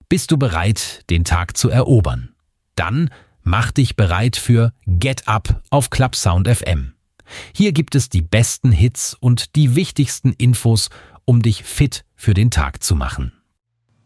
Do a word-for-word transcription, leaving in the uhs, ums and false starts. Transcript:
Bist du bereit, den Tag zu erobern? Dann mach dich bereit für Get Up auf Clubsound F M. Hier gibt es die besten Hits und die wichtigsten Infos, um dich fit für den Tag zu machen.